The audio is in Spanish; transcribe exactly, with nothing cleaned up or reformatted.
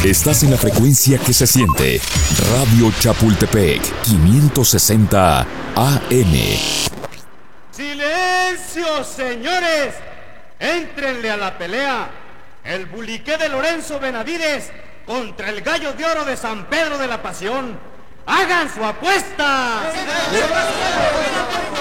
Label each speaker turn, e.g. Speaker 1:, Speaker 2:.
Speaker 1: Estás en la frecuencia que se siente. Radio Chapultepec, quinientos sesenta A M.
Speaker 2: ¡Silencio, señores! ¡Éntrenle a la pelea! El buliqué de Lorenzo Benavides contra el gallo de oro de San Pedro de la Pasión. ¡Hagan su apuesta!